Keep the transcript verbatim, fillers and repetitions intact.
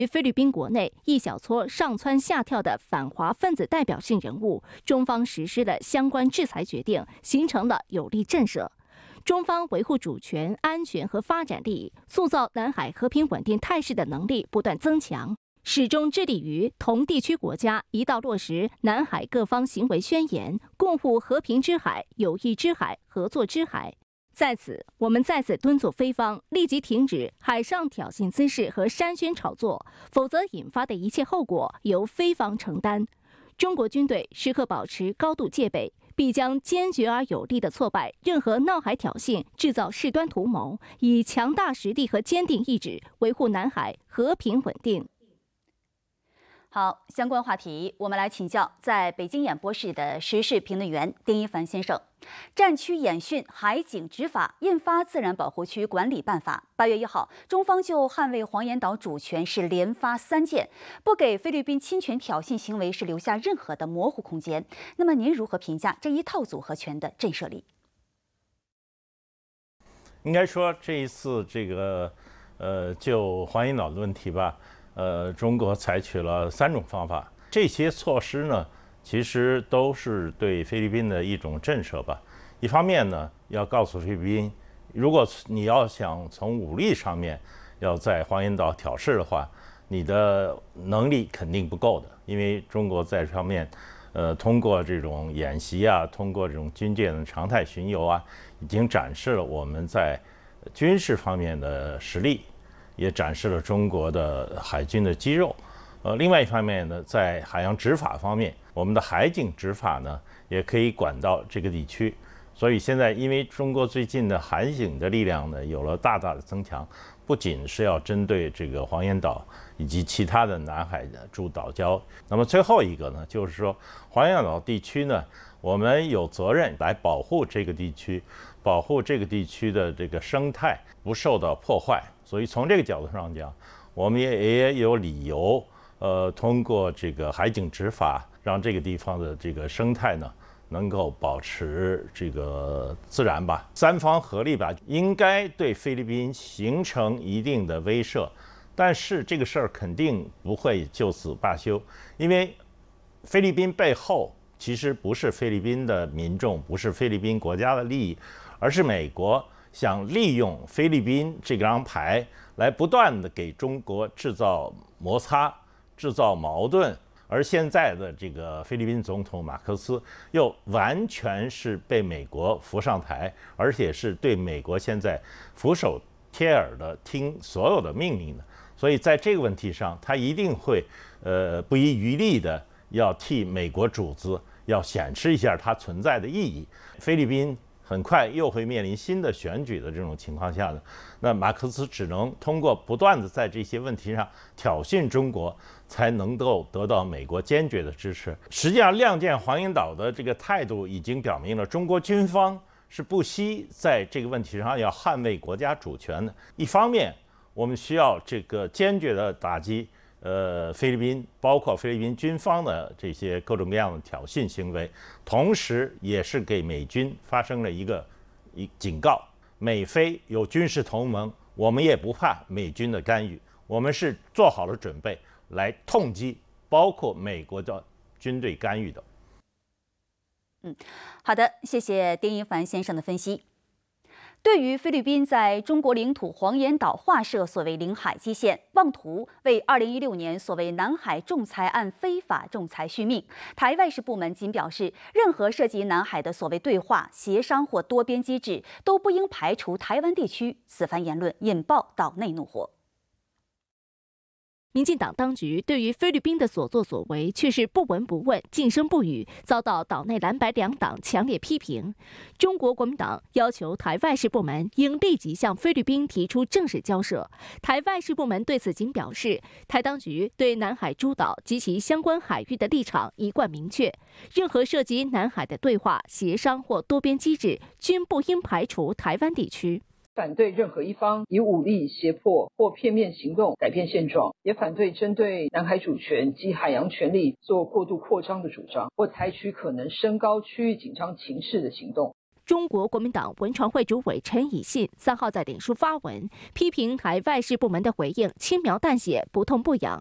于菲律宾国内一小撮上蹿下跳的反华分子代表性人物，中方实施了相关制裁决定，形成了有力震慑。中方维护主权、安全和发展利益，塑造南海和平稳定态势的能力不断增强，始终致力于同地区国家一道落实南海各方行为宣言，共护和平之海、友谊之海、合作之海。在此，我们再次敦促菲方立即停止海上挑衅滋事和煽宣炒作，否则引发的一切后果由菲方承担。中国军队时刻保持高度戒备，必将坚决而有力地挫败任何闹海挑衅、制造事端图谋，以强大实力和坚定意志维护南海和平稳定。 好，相关话题我们来请教在北京演播室的时事评论员丁一凡先生。战区演训、海警执法印发《自然保护区管理办法》。八月一号，中方就捍卫黄岩岛主权是连发三箭，不给菲律宾侵权挑衅行为是留下任何的模糊空间。那么您如何评价这一套组合拳的震慑力？ 应该说这一次这个呃就黄岩岛的问题吧。呃，中国采取了三种方法，这些措施呢，其实都是对菲律宾的一种震慑吧。一方面呢，要告诉菲律宾，如果你要想从武力上面要在黄岩岛挑事的话，你的能力肯定不够的，因为中国在这方面，呃，通过这种演习啊，通过这种军舰的常态巡游啊，已经展示了我们在军事方面的实力。也展示了中国的海军的肌肉，呃，另外一方面呢，在海洋执法方面，我们的海警执法呢也可以管到这个地区。所以现在，因为中国最近的海警的力量呢有了大大的增强，不仅是要针对这个黄岩岛以及其他的南海的诸岛礁，那么最后一个呢，就是说黄岩岛地区呢，我们有责任来保护这个地区，保护这个地区的这个生态不受到破坏。所以从这个角度上讲，我们也也有理由，呃，通过这个海警执法，让这个地方的这个生态呢，能够保持这个自然吧。三方合力吧，应该对菲律宾形成一定的威慑，但是这个事儿肯定不会就此罢休，因为菲律宾背后其实不是菲律宾的民众，不是菲律宾国家的利益，而是美国。想利用菲律宾这张牌来不断的给中国制造摩擦、制造矛盾，而现在的这个菲律宾总统马克思又完全是被美国扶上台，而且是对美国现在俯首帖耳的听所有的命令的，所以在这个问题上，他一定会呃不遗余力的要替美国主子要显示一下它存在的意义。菲律宾很快又会面临新的选举的这种情况下呢，那马克思只能通过不断的在这些问题上挑衅中国，才能够得到美国坚决的支持。实际上，亮剑黄岩岛的这个态度已经表明了，中国军方是不惜在这个问题上要捍卫国家主权的。一方面，我们需要这个坚决的打击。呃，菲律宾包括菲律宾军方的这些各种各样的挑衅行为，同时也是给美军发生了一个一警告：美菲有军事同盟，我们也不怕美军的干预，我们是做好了准备来痛击包括美国的军队干预的。 嗯，好的，谢谢丁一凡先生的分析。对于菲律宾在中国领土黄岩岛划设所谓领海基线，妄图为二零一六年所谓南海仲裁案非法仲裁续命，台外事部门仅表示，任何涉及南海的所谓对话、协商或多边机制，都不应排除台湾地区。此番言论引爆岛内怒火。 民进党当局对于菲律宾的所作所为却是不闻不问、噤声不语，遭到岛内蓝白两党强烈批评。中国国民党要求台外事部门应立即向菲律宾提出正式交涉。台外事部门对此仅表示，台当局对南海诸岛及其相关海域的立场一贯明确，任何涉及南海的对话、协商或多边机制，均不应排除台湾地区。 反对任何一方以武力胁迫或片面行动改变现状，也反对针对南海主权及海洋权利做过度扩张的主张，或采取可能升高区域紧张情势的行动。 中国国民党文传会主委陈以信三号在脸书发文，批评台外事部门的回应轻描淡写、不痛不痒，